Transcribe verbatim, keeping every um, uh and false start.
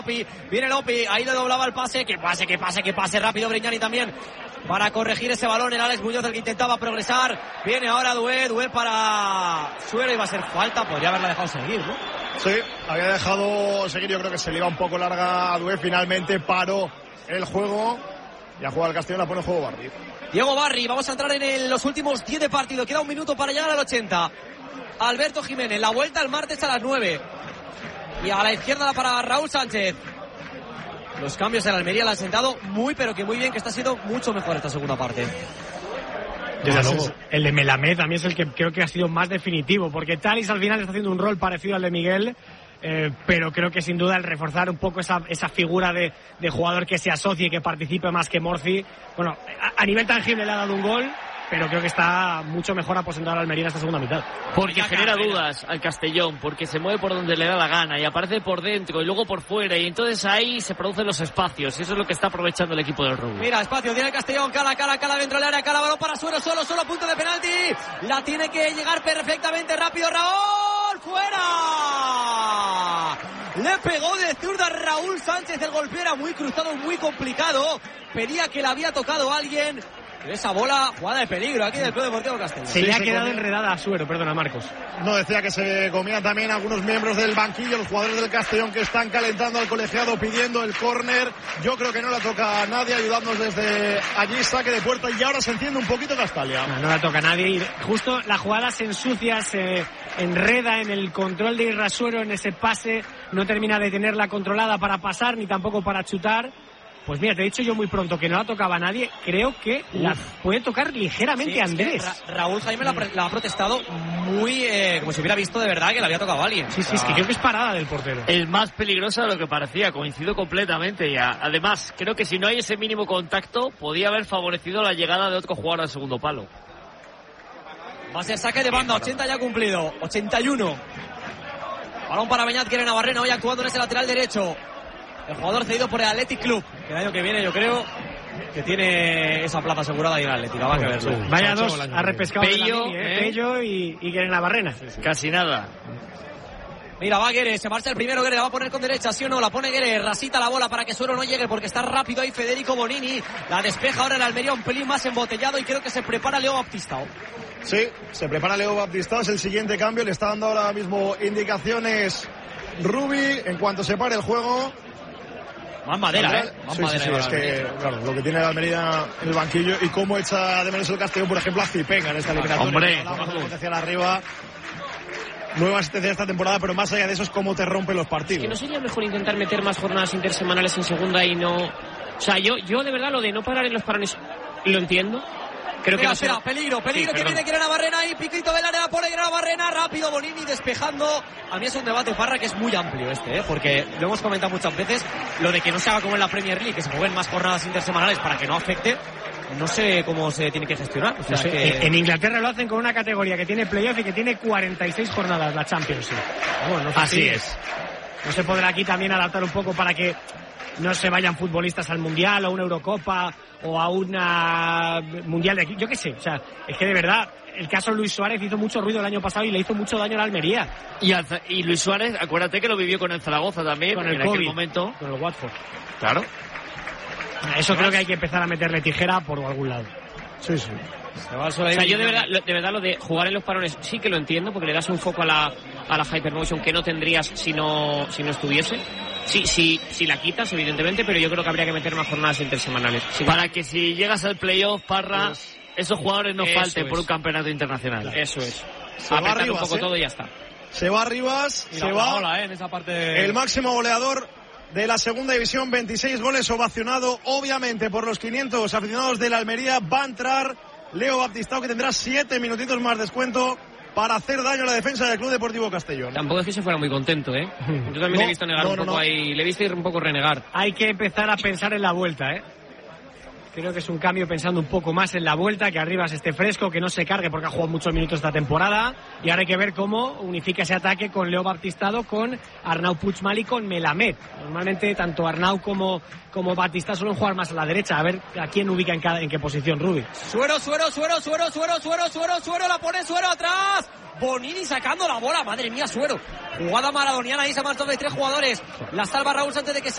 Viene Lopi, ahí le doblaba el pase, que pase, que pase, que pase rápido Brignani también para corregir ese balón. El Alex Muñoz, el que intentaba progresar. Viene ahora Dué, Dué para Suero, iba a ser falta, podría haberla dejado seguir, ¿no? Sí, había dejado seguir, yo creo que se le iba un poco larga a Dué, finalmente paró el juego y a jugar al Castellón la pone en juego Barry. Diego Barry, vamos a entrar en el, los últimos diez de partido, queda un minuto para llegar al ochenta. Alberto Jiménez, la vuelta el martes a las nueve. Y a la izquierda para Raúl Sánchez. Los cambios en la Almería le han sentado muy, pero que muy bien, que está siendo mucho mejor esta segunda parte. Desde luego, el de Melamed también es el que creo que ha sido más definitivo, porque Talis al final está haciendo un rol parecido al de Miguel, eh, pero creo que sin duda el reforzar un poco esa, esa figura de, de jugador que se asocie y que participe más que Morci, bueno, a, a nivel tangible le ha dado un gol, pero creo que está mucho mejor aposentado al Almería en esta segunda mitad. Porque genera dudas al Castellón, porque se mueve por donde le da la gana y aparece por dentro y luego por fuera, y entonces ahí se producen los espacios, y eso es lo que está aprovechando el equipo del Rubio. Mira, espacio, tiene el Castellón, cala, cala, cala dentro del área, cala, balón para Suero, solo, solo, punto de penalti, la tiene que llegar perfectamente rápido Raúl, fuera. Le pegó de zurda Raúl Sánchez, el golpeo era muy cruzado, muy complicado, pedía que le había tocado a alguien. Esa bola, jugada de peligro aquí del Club Deportivo Castellón. Se le ha quedado enredada a Suero, perdona Marcos. No, decía que se comían también algunos miembros del banquillo, los jugadores del Castellón que están calentando al colegiado pidiendo el córner. Yo creo que no la toca a nadie, ayudándonos desde allí, saque de puerta, y ahora se enciende un poquito Castalia. No, no la toca a nadie y justo la jugada se ensucia, se enreda en el control de Irrasuero, en ese pase, no termina de tenerla controlada para pasar ni tampoco para chutar. Pues mira, te he dicho yo muy pronto que no la tocaba a nadie. Creo que Uf. la puede tocar ligeramente sí, a Andrés. Ra- Raúl Jaime la, la ha protestado muy eh, como si hubiera visto de verdad que le había tocado a alguien. Sí, sí, o sea, es que creo que es parada del portero. Es más peligrosa de lo que parecía, coincido completamente. Y además, creo que si no hay ese mínimo contacto, podía haber favorecido la llegada de otro jugador al segundo palo. Va a ser saque de banda, ochenta ya cumplido, ochenta y uno. Balón para Beñat, quiere Navarrena, hoy actuando en ese lateral derecho. El jugador cedido por el Athletic Club, que el año que viene yo creo que tiene esa plaza asegurada y el Athletic, va a que verlo. Vaya dos, ha repescado Pello, Mini, ¿eh? ¿eh? Pello y, y Guerre Navarrena. Sí, sí. Casi nada. Mira, va Guerre, se marcha el primero, Guerre la va a poner con derecha, ¿sí o no? La pone Guerre, rasita la bola para que Suero no llegue porque está rápido ahí Federico Bonini. La despeja ahora el Almería un pelín más embotellado y creo que se prepara Leo Baptistao. Sí, se prepara Leo Baptistao, es el siguiente cambio, le está dando ahora mismo indicaciones Rubi en cuanto se pare el juego. Más madera, ¿eh? Más sí, madera. Sí, sí, es que, claro, lo que tiene la Almería en el banquillo y cómo echa de menos el Castellón, por ejemplo, a Zipenga en esta eliminatoria. Hombre, hacia arriba. Nueva asistencia esta temporada, pero más allá de eso es cómo te rompen los partidos. ¿Que no sería mejor intentar meter más jornadas intersemanales en segunda y no...? O sea, yo, yo de verdad lo de no parar en los parones lo entiendo. Creo espera, que espera, no peligro, peligro, sí, que viene Guerre Navarrena ahí, piquito del área, pone Guerre Navarrena, rápido Bonini despejando. A mí es un debate, Parra, que es muy amplio este, ¿eh? Porque lo hemos comentado muchas veces, lo de que no se haga como en la Premier League, que se jueguen más jornadas intersemanales para que no afecte, no sé cómo se tiene que gestionar. O sea, no sé, que... En Inglaterra lo hacen con una categoría que tiene playoff y que tiene cuarenta y seis jornadas, la Champions. ¿Sí? Bueno, no sé Así si es. No se podrá aquí también adaptar un poco para que no se vayan futbolistas al Mundial o a una Eurocopa o a una Mundial de aquí, yo qué sé, o sea, es que de verdad el caso Luis Suárez hizo mucho ruido el año pasado y le hizo mucho daño a la Almería. Y, y Luis Suárez, acuérdate que lo vivió con el Zaragoza también, con el en COVID, aquel momento. Con el Watford. Claro. Eso creo que hay que empezar a meterle tijera por algún lado. Sí, sí. O sea, yo de verdad, de verdad lo de jugar en los parones sí que lo entiendo, porque le das un foco a la, a la Hypermotion que no tendrías si no, si no estuviese. Sí, sí, si la quitas, evidentemente, pero yo creo que habría que meter más jornadas intersemanales. Sí. Para que si llegas al playoff, Parra, pues, esos jugadores no falten es. por un campeonato internacional. Eso es. Se va Apretar Rivas, un poco ¿eh? todo y ya está. Se va Rivas, Mira, se va ola, ¿eh? En esa parte de... el máximo goleador de la segunda división, veintiséis goles, ovacionado obviamente por los quinientos aficionados de la Almería. Va a entrar Leo Baptistao, que tendrá siete minutitos más descuento para hacer daño a la defensa del Club Deportivo Castellón. Tampoco es que se fuera muy contento, ¿eh? Yo también No, le he visto negar no, un no, poco no. ahí, le he visto ir un poco renegar. Hay que empezar a pensar en la vuelta, ¿eh? Creo que es un cambio pensando un poco más en la vuelta, que Arribas esté fresco, que no se cargue porque ha jugado muchos minutos esta temporada. Y ahora hay que ver cómo unifica ese ataque con Leo Baptistado, con Arnau Puigmal y con Melamed. Normalmente tanto Arnau como, como Baptistado suelen jugar más a la derecha. A ver a quién ubica en, cada, en qué posición, Rubi. Suero, Suero, Suero, Suero, Suero, Suero, Suero, Suero, la pone Suero atrás. Bonini sacando la bola, madre mía, Suero. Jugada maradoniana, ahí se marchan de tres jugadores. La salva Raúl Sánchez de que